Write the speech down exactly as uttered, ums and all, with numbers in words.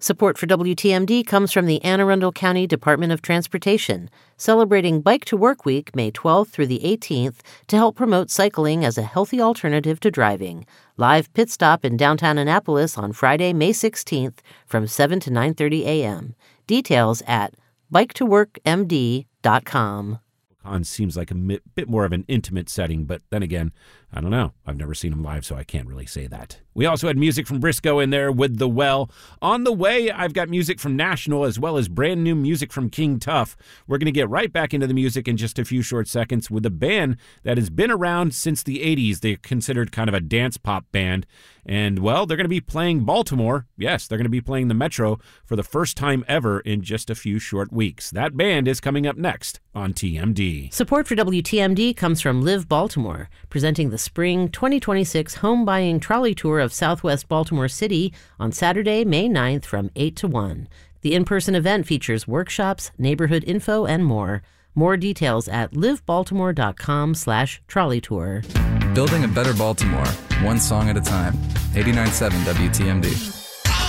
Support for W T M D comes from the Anne Arundel County Department of Transportation, celebrating Bike to Work Week May twelfth through the eighteenth to help promote cycling as a healthy alternative to driving. Live pit stop in downtown Annapolis on Friday, May sixteenth from seven to nine thirty a.m. Details at bike to work m d dot com. Con seems like a mi- bit more of an intimate setting, but then again, I don't know. I've never seen him live, so I can't really say that. We also had music from Briscoe in there with The Well. On the way, I've got music from National as well as brand new music from King Tuff. We're going to get right back into the music in just a few short seconds with a band that has been around since the eighties. They're considered kind of a dance pop band. And, well, they're going to be playing Baltimore. Yes, they're going to be playing the Metro for the first time ever in just a few short weeks. That band is coming up next on T M D. Support for W T M D comes from Live Baltimore, presenting the Spring twenty twenty-six Home Buying Trolley Tour of Southwest Baltimore City on Saturday, May ninth from eight to one. The in-person event features workshops, neighborhood info, and more. More details at livebaltimore.com slash trolley tour. Building a better Baltimore, one song at a time. eighty-nine point seven W T M D.